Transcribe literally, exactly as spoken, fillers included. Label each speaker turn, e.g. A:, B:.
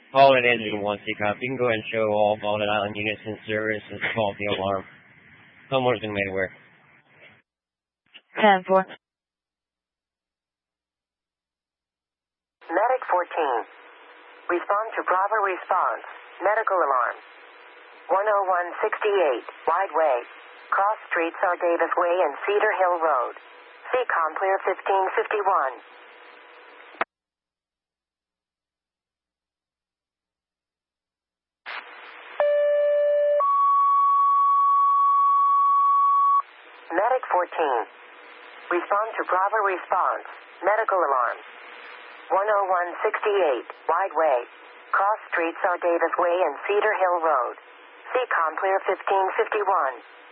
A: All it is is one C COP. You can go ahead and show all Baldwin Island units in service and call the alarm. Homeowner's been made aware.
B: ten four.
C: Medic fourteen. Respond to Bravo response. Medical alarm. one oh one sixty-eight, Wide Way. Cross streets are Davis Way and Cedar Hill Road. C COM clear fifteen fifty-one. Medic fourteen. Respond to Bravo response. Medical alarm. one oh one sixty-eight, Wide Way. Cross streets are Davis Way and Cedar Hill Road. C COM clear fifteen fifty-one.